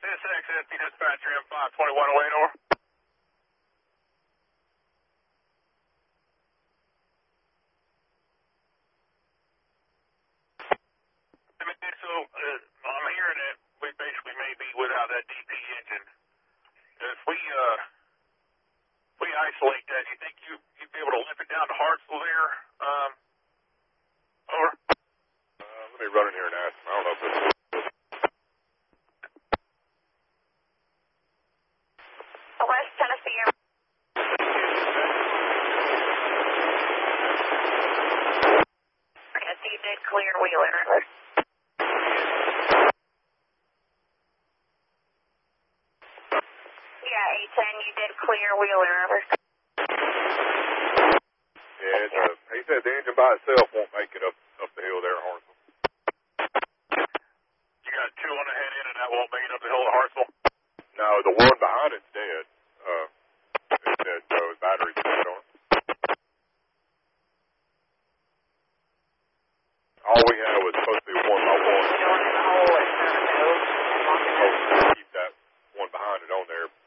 This XSP dispatcher M52108 over. So I'm hearing that we basically may be without that DP engine. If we isolate that, you think you'd be able to lift it down to Hartsville there? Over. Let me run in here and ask him. I don't know if this is. West Tennessee. Yes, you did clear Wheeler. Yeah, 810, you did clear Wheeler. Yeah, he said the engine by itself won't make it up the hill there in Hartsville. You got two on the head end and that won't make it up the hill to Hartsville? No, the one behind it's dead. It's dead, so his battery's dead on it. All we had was supposed to be 1 by 1. Doing the hole at Supposed to keep that one behind it on there.